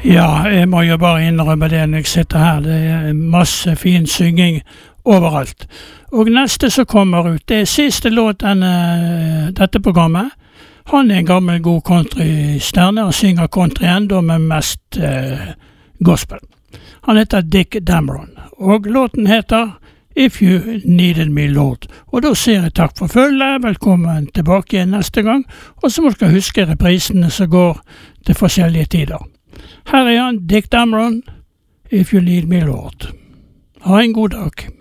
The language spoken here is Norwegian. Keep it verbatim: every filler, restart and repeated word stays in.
Ja, jeg må jo bare innrømme det når jeg sitter her. Det er masse fin synging overalt. Og neste som kommer ut, det er siste låt denne, dette programmet. Han er en gammel god countrystjerne og synger country enda med mest eh, gospel. Han heter Dick Dameron, og låten heter If You Needed Me Lord. Og da sier jeg takk for følget, velkommen tilbake igjen neste gang, og så må dere huske reprisene som går til forskjellige tider. Her er han, Dick Dameron, If You Need Me Lord. Ha en god dag.